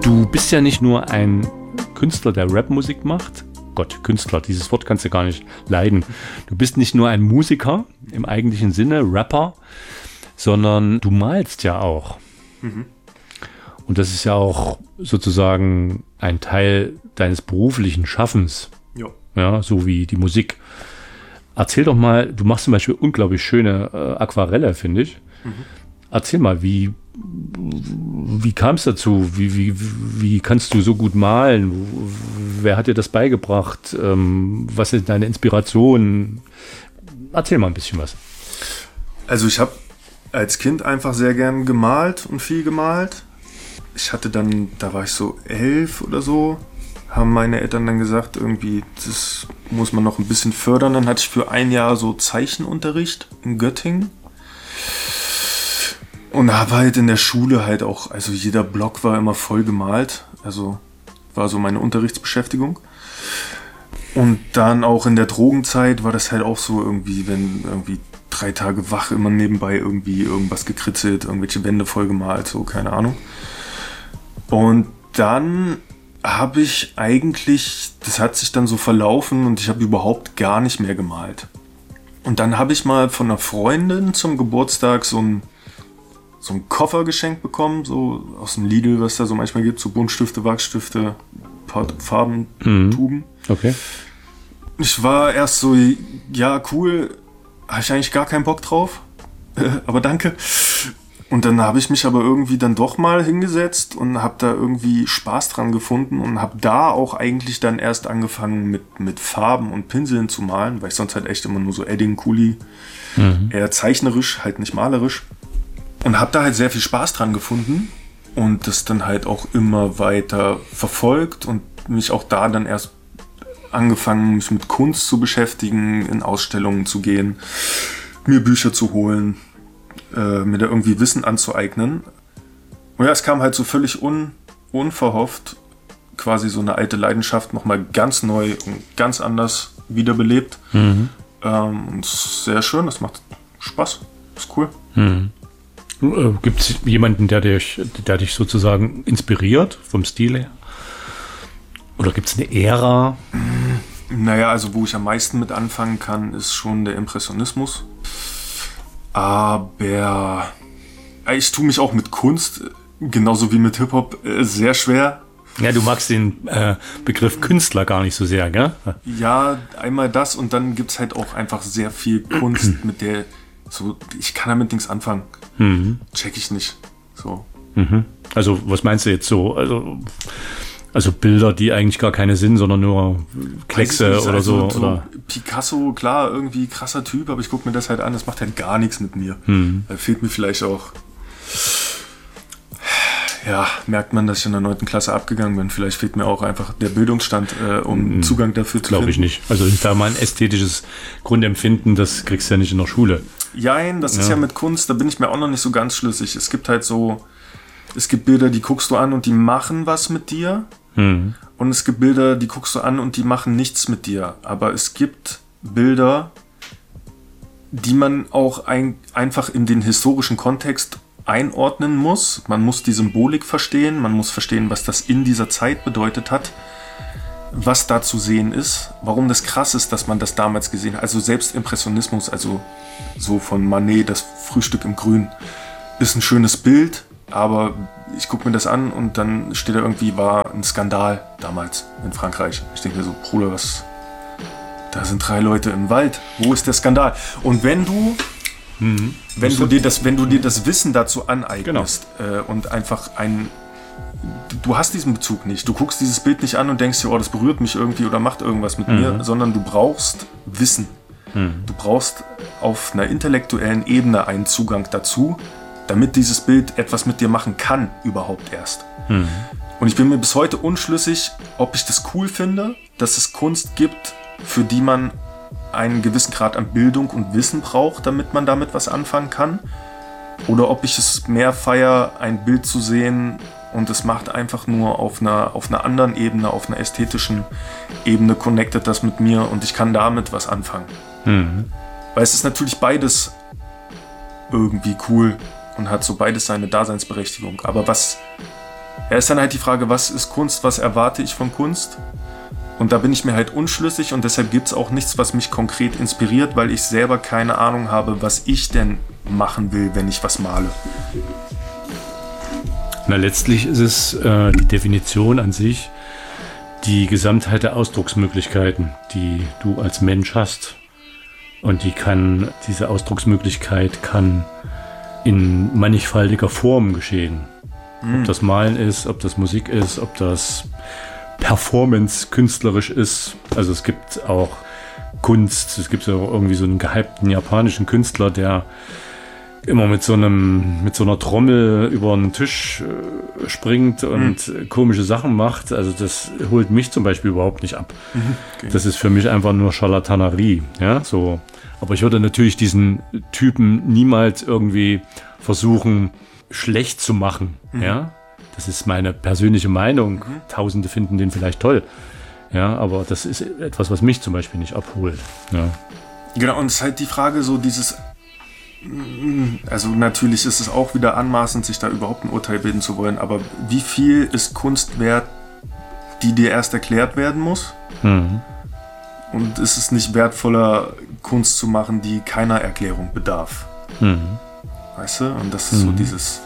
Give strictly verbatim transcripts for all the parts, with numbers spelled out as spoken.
Du bist ja nicht nur ein Künstler, der Rapmusik macht. Gott, Künstler, dieses Wort kannst du gar nicht leiden. Du bist nicht nur ein Musiker im eigentlichen Sinne, Rapper, sondern du malst ja auch. Mhm. Und das ist ja auch sozusagen ein Teil deines beruflichen Schaffens. Ja. Ja, so wie die Musik. Erzähl doch mal, du machst zum Beispiel unglaublich schöne äh, Aquarelle, finde ich. Mhm. Erzähl mal, wie, wie kam es dazu? Wie, wie, wie kannst du so gut malen? Wer hat dir das beigebracht? Ähm, was sind deine Inspirationen? Erzähl mal ein bisschen was. Also ich habe als Kind einfach sehr gern gemalt und viel gemalt. Ich hatte dann, da war ich so elf oder so, haben meine Eltern dann gesagt, irgendwie, das muss man noch ein bisschen fördern. Dann hatte ich für ein Jahr so Zeichenunterricht in Göttingen. Und habe halt in der Schule halt auch, also jeder Block war immer voll gemalt. Also war so meine Unterrichtsbeschäftigung. Und dann auch in der Drogenzeit war das halt auch so irgendwie, wenn irgendwie drei Tage wach immer nebenbei irgendwie irgendwas gekritzelt, irgendwelche Wände voll gemalt, so, keine Ahnung. Und dann habe ich eigentlich, das hat sich dann so verlaufen und ich habe überhaupt gar nicht mehr gemalt. Und dann habe ich mal von einer Freundin zum Geburtstag so ein so einen Koffer geschenkt bekommen, so aus dem Lidl, was da so manchmal gibt, so Buntstifte, Wachsstifte, Farben, mhm. Tuben. Okay. Ich war erst so, ja, cool, habe ich eigentlich gar keinen Bock drauf, aber danke. Und dann habe ich mich aber irgendwie dann doch mal hingesetzt und habe da irgendwie Spaß dran gefunden und habe da auch eigentlich dann erst angefangen mit, mit Farben und Pinseln zu malen, weil ich sonst halt echt immer nur so Edding, Kuli, mhm. eher zeichnerisch, halt nicht malerisch. Und habe da halt sehr viel Spaß dran gefunden und das dann halt auch immer weiter verfolgt und mich auch da dann erst angefangen, mich mit Kunst zu beschäftigen, in Ausstellungen zu gehen, mir Bücher zu holen, äh, mir da irgendwie Wissen anzueignen. Und ja, es kam halt so völlig un, unverhofft, quasi so eine alte Leidenschaft nochmal ganz neu und ganz anders wiederbelebt. Mhm. Ähm, und es ist sehr schön, das macht Spaß, ist cool. Mhm. Gibt es jemanden, der dich, der dich sozusagen inspiriert vom Stil her? Oder gibt es eine Ära? Naja, also wo ich am meisten mit anfangen kann, ist schon der Impressionismus. Aber ich tue mich auch mit Kunst, genauso wie mit Hip-Hop, sehr schwer. Ja, du magst den äh, Begriff Künstler gar nicht so sehr, gell? Ja, einmal das und dann gibt es halt auch einfach sehr viel Kunst, mit der so, ich kann damit nichts anfangen. Mhm. Check ich nicht. So. Mhm. Also, was meinst du jetzt so? Also, also Bilder, die eigentlich gar keine sind, sondern nur Kleckse nicht, oder also so, oder? Picasso, klar, irgendwie krasser Typ, aber ich gucke mir das halt an, das macht halt gar nichts mit mir. Mhm. Da fehlt mir vielleicht auch, ja, merkt man, dass ich in der neunten Klasse abgegangen bin. Vielleicht fehlt mir auch einfach der Bildungsstand, äh, um mhm. Zugang dafür zu finden. Glaube ich nicht. Also ist da mal ein ästhetisches Grundempfinden, das kriegst du ja nicht in der Schule. Jein, das ja. ist ja mit Kunst, da bin ich mir auch noch nicht so ganz schlüssig. Es gibt halt so, es gibt Bilder, die guckst du an und die machen was mit dir. Mhm. Und es gibt Bilder, die guckst du an und die machen nichts mit dir. Aber es gibt Bilder, die man auch ein, einfach in den historischen Kontext einordnen muss. Man muss die Symbolik verstehen, man muss verstehen, was das in dieser Zeit bedeutet hat, was da zu sehen ist, warum das krass ist, dass man das damals gesehen hat. Also selbst Impressionismus, also so von Manet, das Frühstück im Grün, ist ein schönes Bild, aber ich gucke mir das an und dann steht da irgendwie, war ein Skandal damals in Frankreich. Ich denke mir so, Bruder, was, da sind drei Leute im Wald, wo ist der Skandal? Und wenn du Mhm. Wenn du dir das, wenn du dir das Wissen dazu aneignest, genau. äh, und einfach ein, du hast diesen Bezug nicht, du guckst dieses Bild nicht an und denkst dir, oh, das berührt mich irgendwie oder macht irgendwas mit mhm. mir, sondern du brauchst Wissen. Mhm. Du brauchst auf einer intellektuellen Ebene einen Zugang dazu, damit dieses Bild etwas mit dir machen kann, überhaupt erst. Mhm. Und ich bin mir bis heute unschlüssig, ob ich das cool finde, dass es Kunst gibt, für die man einen gewissen Grad an Bildung und Wissen braucht, damit man damit was anfangen kann. Oder ob ich es mehr feiere, ein Bild zu sehen und es macht einfach nur auf einer, auf einer anderen Ebene, auf einer ästhetischen Ebene, connectet das mit mir und ich kann damit was anfangen. Mhm. Weil es ist natürlich beides irgendwie cool und hat so beides seine Daseinsberechtigung. Aber was Ja, ist dann halt die Frage, was ist Kunst, was erwarte ich von Kunst? Und da bin ich mir halt unschlüssig und deshalb gibt es auch nichts, was mich konkret inspiriert, weil ich selber keine Ahnung habe, was ich denn machen will, wenn ich was male. Na, letztlich ist es äh, die Definition an sich, die Gesamtheit der Ausdrucksmöglichkeiten, die du als Mensch hast. Und die kann, diese Ausdrucksmöglichkeit kann in mannigfaltiger Form geschehen. Mhm. Ob das Malen ist, ob das Musik ist, ob das Performance künstlerisch ist. Also es gibt auch Kunst, es gibt so irgendwie so einen gehypten japanischen Künstler, der immer mit so einem, mit so einer Trommel über einen Tisch äh, springt und mhm. komische Sachen macht. Also das holt mich zum Beispiel überhaupt nicht ab. Mhm. Okay. Das ist für mich einfach nur Scharlatanerie. Ja, so. Aber ich würde natürlich diesen Typen niemals irgendwie versuchen, schlecht zu machen. Mhm. Ja, das ist meine persönliche Meinung. Mhm. Tausende finden den vielleicht toll. Ja, aber das ist etwas, was mich zum Beispiel nicht abholt. Ja. Genau, und es ist halt die Frage, so dieses, also natürlich ist es auch wieder anmaßend, sich da überhaupt ein Urteil bilden zu wollen, aber wie viel ist Kunst wert, die dir erst erklärt werden muss? Mhm. Und ist es nicht wertvoller, Kunst zu machen, die keiner Erklärung bedarf? Mhm. Weißt du? Und das ist mhm. so dieses...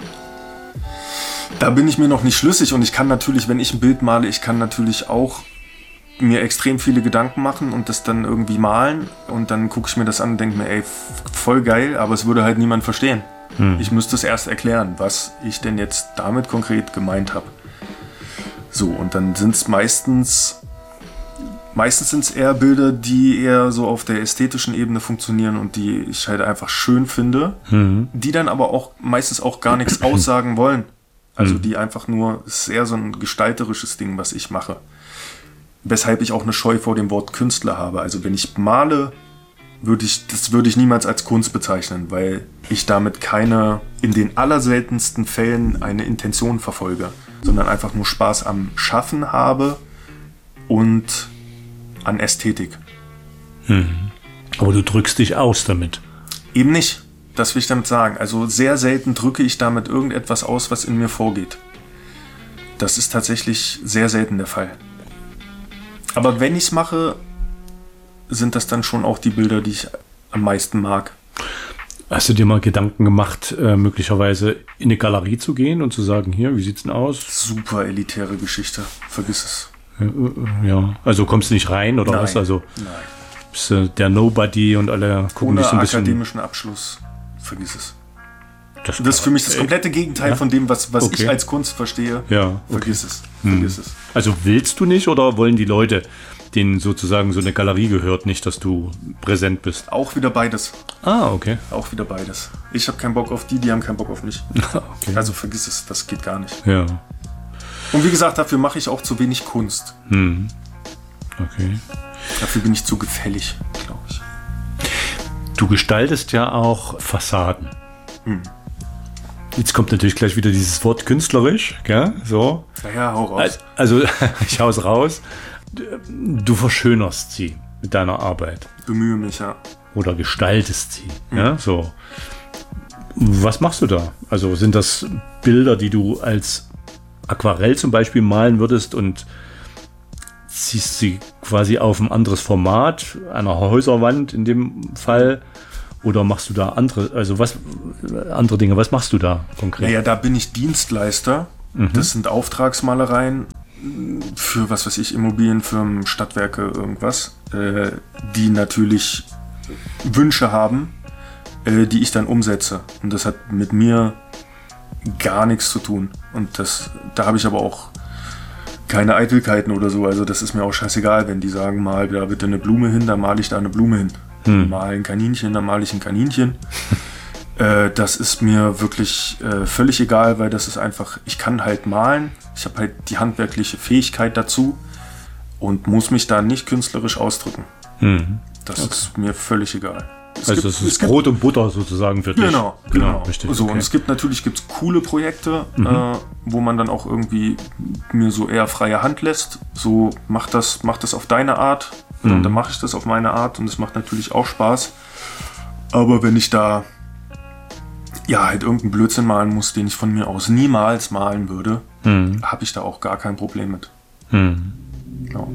Da bin ich mir noch nicht schlüssig und ich kann natürlich, wenn ich ein Bild male, ich kann natürlich auch mir extrem viele Gedanken machen und das dann irgendwie malen und dann gucke ich mir das an und denke mir, ey, voll geil, aber es würde halt niemand verstehen. Hm. Ich müsste es erst erklären, was ich denn jetzt damit konkret gemeint habe. So, und dann sind es meistens, meistens sind es eher Bilder, die eher so auf der ästhetischen Ebene funktionieren und die ich halt einfach schön finde, hm. die dann aber auch meistens auch gar nichts aussagen wollen. Also hm. die einfach nur, es ist eher so ein gestalterisches Ding, was ich mache. Weshalb ich auch eine Scheu vor dem Wort Künstler habe. Also wenn ich male, würde ich, das würde ich niemals als Kunst bezeichnen, weil ich damit keine, in den allerseltensten Fällen eine Intention verfolge, sondern einfach nur Spaß am Schaffen habe und an Ästhetik. Hm. Aber du drückst dich aus damit. Eben nicht, das will ich damit sagen. Also sehr selten drücke ich damit irgendetwas aus, was in mir vorgeht. Das ist tatsächlich sehr selten der Fall. Aber wenn ich es mache, sind das dann schon auch die Bilder, die ich am meisten mag. Hast du dir mal Gedanken gemacht, äh, möglicherweise in eine Galerie zu gehen und zu sagen, hier, wie sieht's denn aus? Super elitäre Geschichte, vergiss es. Ja, also kommst du nicht rein oder Nein. was? Also Nein. Bist du der Nobody und alle gucken Ohne dich so ein bisschen... akademischen Abschluss, vergiss es. Das, das ist für mich das komplette Gegenteil ja? von dem, was, was okay. ich als Kunst verstehe. Ja, okay. Vergiss es. Vergiss hm. es. Also willst du nicht oder wollen die Leute, denen sozusagen so eine Galerie gehört, nicht, dass du präsent bist? Auch wieder beides. Ah, okay. Auch wieder beides. Ich habe keinen Bock auf die, die haben keinen Bock auf mich. Okay. Also vergiss es, das geht gar nicht. Ja. Und wie gesagt, dafür mache ich auch zu wenig Kunst. Hm. Okay. Dafür bin ich zu gefällig, glaube ich. Du gestaltest ja auch Fassaden. Hm. Jetzt kommt natürlich gleich wieder dieses Wort künstlerisch, gell? So. Ja, ja, hau raus. Also, ich hau's raus. Du verschönerst sie mit deiner Arbeit. Bemühe mich, ja. Oder gestaltest sie, mhm. ja, so. Was machst du da? Also sind das Bilder, die du als Aquarell zum Beispiel malen würdest und ziehst sie quasi auf ein anderes Format, einer Häuserwand in dem Fall? Oder machst du da andere, also was, andere Dinge, was machst du da konkret? Naja, da bin ich Dienstleister. Mhm. Das sind Auftragsmalereien für, was weiß ich, Immobilienfirmen, Stadtwerke, irgendwas, äh, die natürlich Wünsche haben, äh, die ich dann umsetze. Und das hat mit mir gar nichts zu tun. Und das, da habe ich aber auch keine Eitelkeiten oder so. Also das ist mir auch scheißegal, wenn die sagen, mal da bitte eine Blume hin, dann male ich da eine Blume hin. Hm. Mal ein Kaninchen, dann male ich ein Kaninchen. äh, das ist mir wirklich äh, völlig egal, weil das ist einfach, ich kann halt malen, ich habe halt die handwerkliche Fähigkeit dazu und muss mich da nicht künstlerisch ausdrücken. Hm. Das okay. ist mir völlig egal. Es also gibt, das ist Brot und Butter sozusagen für dich. Genau, genau. genau richtig, so, okay. Und es gibt natürlich gibt's coole Projekte, mhm. äh, wo man dann auch irgendwie mir so eher freie Hand lässt. So, mach das, mach das auf deine Art. Mhm. Und dann mache ich das auf meine Art und es macht natürlich auch Spaß. Aber wenn ich da ja, halt irgendeinen Blödsinn malen muss, den ich von mir aus niemals malen würde, hm. habe ich da auch gar kein Problem mit. Hm. Ja.